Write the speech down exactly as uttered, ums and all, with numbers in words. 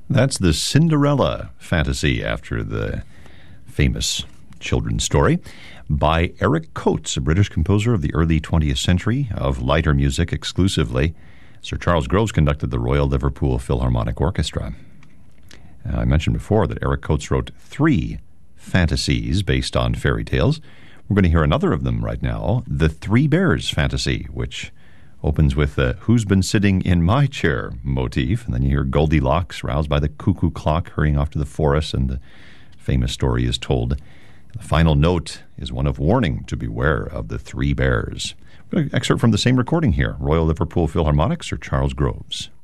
That's the Cinderella fantasy after the famous children's story by Eric Coates, a British composer of the early twentieth century of lighter music exclusively. Sir Charles Groves conducted the Royal Liverpool Philharmonic Orchestra. Uh, I mentioned before that Eric Coates wrote three fantasies based on fairy tales. We're going to hear another of them right now, the Three Bears fantasy, which opens with the "Who's Been Sitting in My Chair" motif, and then you hear Goldilocks roused by the cuckoo clock hurrying off to the forest, and the famous story is told. The final note is one of warning to beware of the three bears. We're going to excerpt from the same recording here, Royal Liverpool Philharmonic, Sir Charles Groves.